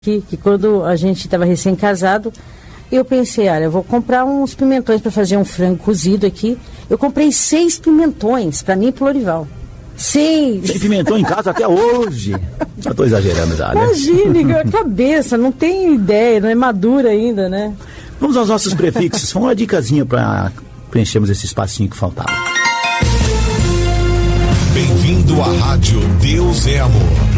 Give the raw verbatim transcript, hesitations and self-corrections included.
Que, que quando a gente estava recém-casado, eu pensei, olha, eu vou comprar uns pimentões para fazer um frango cozido aqui. Eu comprei seis pimentões para mim e pro Lorival. Seis! Tem pimentão em casa até hoje. Eu tô exagerando já, né? Imagine, a cabeça, não tem ideia, não é madura ainda, né? Vamos aos nossos prefixos. Foi uma dicasinha para preenchermos esse espacinho que faltava. Bem-vindo à Rádio Deus é Amor.